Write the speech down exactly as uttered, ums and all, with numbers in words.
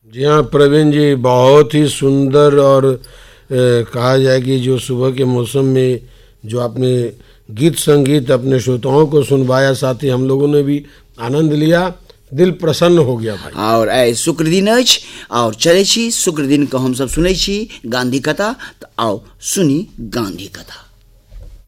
जी हाँ प्रवीण जी, बहुत ही सुंदर और ए, कहा जाए कि जो सुबह के मौसम में जो आपने गीत संगीत अपने श्रोताओं को सुनवाया, साथ ही हम लोगों ने भी आनंद लिया, दिल प्रसन्न हो गया भाई। और आइ शुक्र दिन अछि और चले छी शुक्र दिन को हम सब सुनै छी गांधी कथा। तो आओ सुनी गांधी कथा।